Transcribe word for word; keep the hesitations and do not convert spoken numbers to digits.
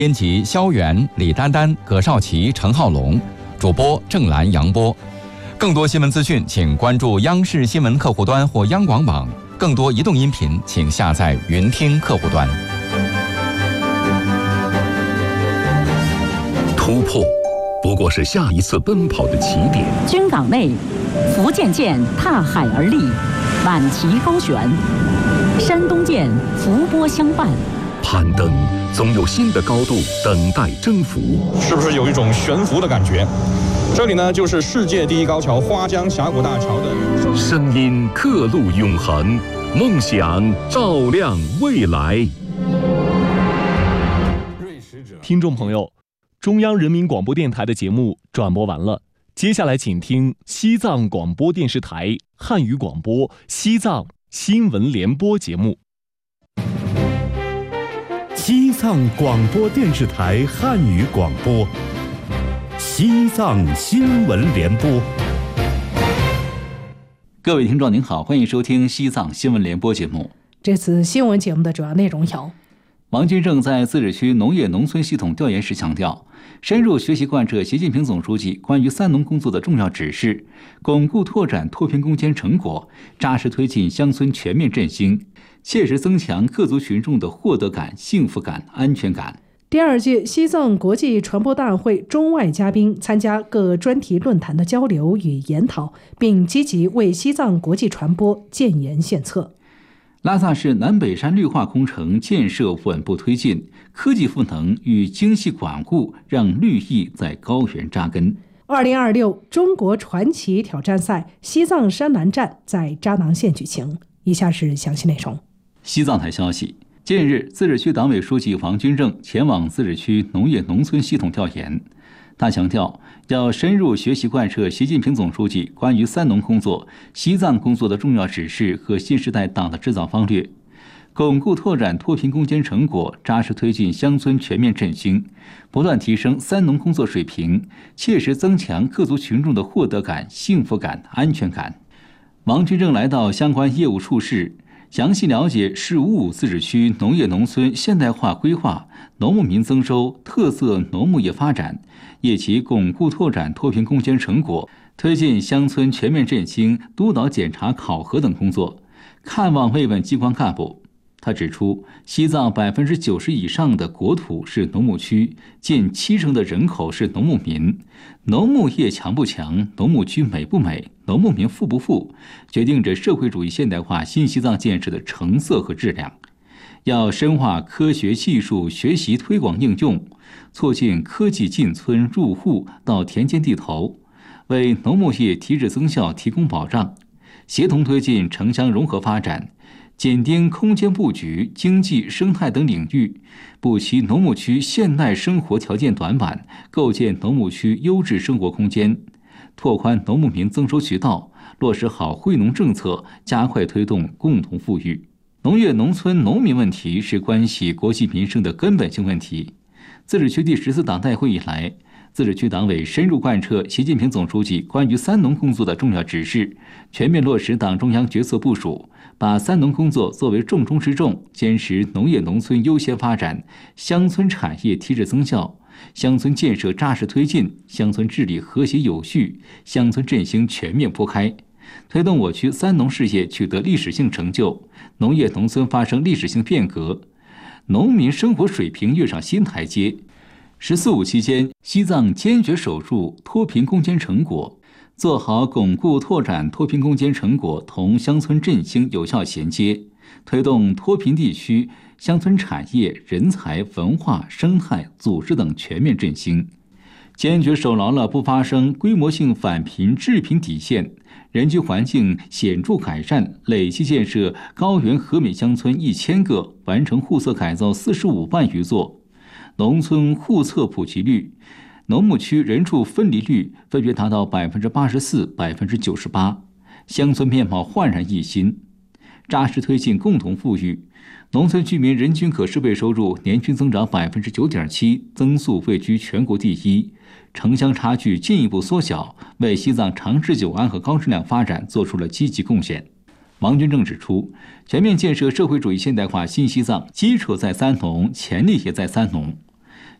编辑肖元、李丹丹、葛少奇、陈浩龙，主播郑兰、杨波。更多新闻资讯，请关注央视新闻客户端或央广网。更多移动音频，请下载云听客户端。 突破不过是下一次奔跑的起点。 军港内，福建舰踏海而立，挽旗高悬；山东舰伏波相伴。 攀登总有新的高度等待征服， 是不是有一种悬浮的感觉？这里呢，就是世界第一高桥花江峡谷大桥的声音，刻录永恒，梦想照亮未来。 听众朋友，中央人民广播电台的节目转播完了，接下来请听西藏广播电视台汉语广播西藏新闻联播节目。 西藏广播电视台汉语广播，西藏新闻联播。 各位听众您好，欢迎收听西藏新闻联播节目。 这次新闻节目的主要内容有： 王军正在自治区农业农村系统调研时强调，深入学习贯彻习近平总书记关于三农工作的重要指示，巩固拓展脱贫攻坚成果，扎实推进乡村全面振兴，切实增强各族群众的获得感、幸福感、安全感。 第二届西藏国际传播大会中外嘉宾参加各专题论坛的交流与研讨，并积极为西藏国际传播建言献策。 拉萨市南北山绿化工程建设稳步推进，科技赋能与精细管固让绿意在高原扎根。 二零二六中国传奇挑战赛西藏山南站在扎囊县举行。以下是详细内容。 西藏台消息，近日，自治区党委书记王军正前往自治区农业农村系统调研。他强调，要深入学习贯彻习近平总书记关于三农工作、西藏工作的重要指示和新时代党的指导方略，巩固拓展脱贫攻坚成果，扎实推进乡村全面振兴，不断提升三农工作水平，切实增强各族群众的获得感、幸福感、安全感。王军正来到相关业务处室，详细了解市五五自治区农业农村现代化规划、农牧民增收、特色农牧业发展，业其巩固拓展脱贫攻坚成果，推进乡村全面振兴督导检查考核等工作，看望慰问机关干部。他指出，西藏百分之九十以上的国土是农牧区，近七成的人口是农牧民。农牧业强不强，农牧区美不美，农牧民富不富，决定着社会主义现代化新西藏建设的成色和质量。要深化科学技术学习推广应用，促进科技进村入户到田间地头，为农牧业提质增效提供保障，协同推进城乡融合发展，紧盯空间布局、经济生态等领域，补齐农牧区现代生活条件短板，构建农牧区优质生活空间，拓宽农牧民增收渠道，落实好惠农政策，加快推动共同富裕。农业农村农民问题是关系国计民生的根本性问题。自治区第十次党代会以来，自治区党委深入贯彻习近平总书记关于三农工作的重要指示，全面落实党中央决策部署，把三农工作作为重中之重，坚持农业农村优先发展，乡村产业提质增效，乡村建设扎实推进，乡村治理和谐有序，乡村振兴全面铺开，推动我区三农事业取得历史性成就，农业农村发生历史性变革，农民生活水平跃上新台阶。十四五期间，西藏坚决守住脱贫攻坚成果，做好巩固拓展脱贫攻坚成果同乡村振兴有效衔接，推动脱贫地区乡村产业、人才、文化、生态、组织等全面振兴，坚决守牢了不发生规模性返贫致贫底线，人居环境显著改善，累计建设高原和美乡村一千个，完成户册改造四十五万余座。农村户册普及率、农牧区人畜分离率分别达到百分之八十四、百分之九十八，乡村面貌焕然一新。扎实推进共同富裕，农村居民人均可支配收入年均增长百分之九点七，增速位居全国第一，城乡差距进一步缩小，为西藏长治久安和高质量发展做出了积极贡献。王军正指出，全面建设社会主义现代化新西藏，基础在三农，潜力也在三农。